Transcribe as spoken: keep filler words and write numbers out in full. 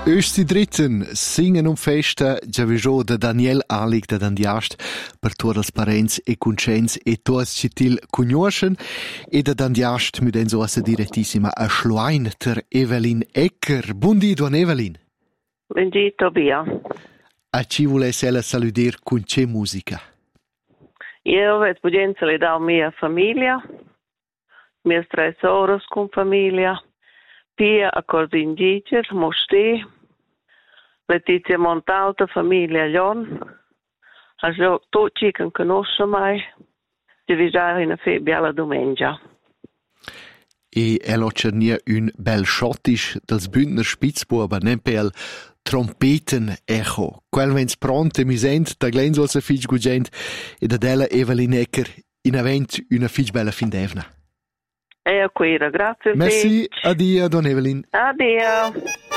Östi dritten singen um festa giavisò da Daniel Alig da Dandiast per tuor els parents e cuncens e tuos citil cugnuoschen e da Dandiast mit enso assa direttissima a Schluain ter Evelyn Ecker. Buondì, duan Evelyn. Buondì, Tobia. A ci vules ella saludir cun ce musica? Io vet pugenza le dau mia famiglia, mia tre soros con famiglia, Pia a Cordin Giger, Mosti, Letizia Montalta, famiglia Lion, a jo tutti che conosco mai, di visare in febbia la domenica. E elo cernia un bel schottisch dels Bündner Spitzbuben, nem pel trompeten echo. Quel vens pronte mi sent, da glens olsa fitg gugent, e da della Evelyn Ecker in avent una fitg bella fin d'evna. E a quira, grazie. Merci, addio, don Evelyn. Addio.